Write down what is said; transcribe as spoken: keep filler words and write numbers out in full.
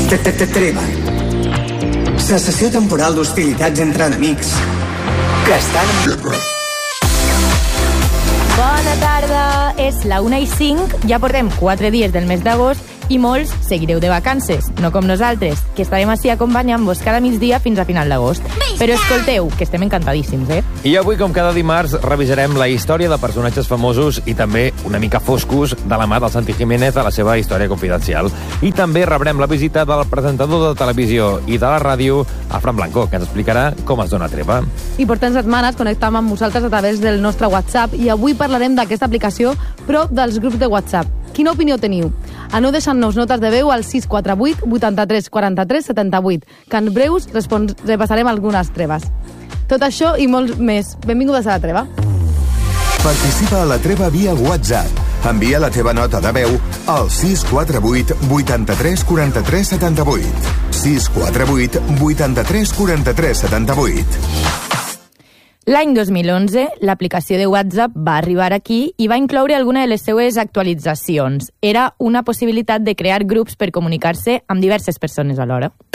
Treva. Cessació temporal d'hostilitats entre enemics que estan en guerra. Bona tarda, és la una i cinc, ja portem quatre dies del mes d'agost i molts seguireu de vacances, no com nosaltres, que estarem així acompanyant-vos cada migdia fins a final d'agost. Però escolteu, que estem encantadíssims, eh? I avui, com cada dimarts, revisarem la història de personatges famosos i també una mica foscos de la mà del Santi Jiménez a la seva història confidencial. I també rebrem la visita del presentador de televisió i de la ràdio, el Fran Blanco, que ens explicarà com es dona treva. I portem setmanes connectam amb vosaltres a través del nostre WhatsApp i avui parlarem d'aquesta aplicació, però dels grups de WhatsApp. Quina opinió teniu? Aneu deixant-nos notes de veu al sis quatre vuit, vuitanta-tres, quaranta-tres, setanta-vuit, que en breus repassarem algunes treves. Tot això i molt més. Benvingudes a la treva. Participa a la treva via WhatsApp. Envia la teva nota de veu al sis quatre vuit, vuitanta-tres, quaranta-tres, setanta-vuit. sis quatre vuit, vuitanta-tres, quaranta-tres, setanta-vuit. L'any dos mil onze, l'aplicació de WhatsApp va arribar aquí i va incloure alguna de les seues actualitzacions. Era una possibilitat de crear grups per comunicar-se amb diverses persones alhora.